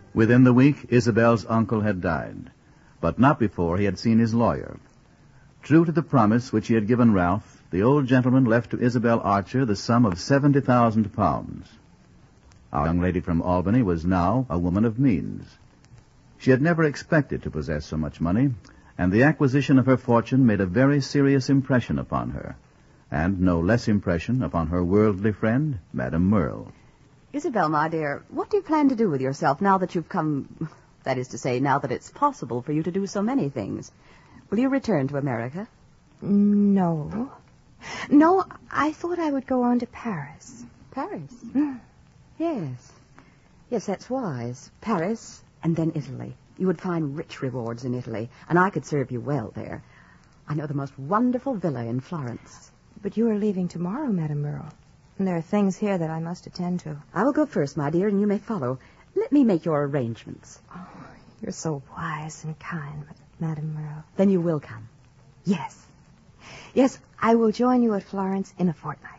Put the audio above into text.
Within the week, Isabel's uncle had died, but not before he had seen his lawyer. True to the promise which he had given Ralph, the old gentleman left to Isabel Archer the sum of £70,000. Our young lady from Albany was now a woman of means. She had never expected to possess so much money, and the acquisition of her fortune made a very serious impression upon her, and no less impression upon her worldly friend, Madame Merle. Isabel, my dear, what do you plan to do with yourself now that you've come... That is to say, now that it's possible for you to do so many things? Will you return to America? No. No, I thought I would go on to Paris. Paris? Yes. Yes, that's wise. Paris and then Italy. You would find rich rewards in Italy, and I could serve you well there. I know the most wonderful villa in Florence. But you are leaving tomorrow, Madame Merle. And there are things here that I must attend to. I will go first, my dear, and you may follow. Let me make your arrangements. Oh, you're so wise and kind, Madame Merle. Then you will come? Yes. Yes, I will join you at Florence in a fortnight.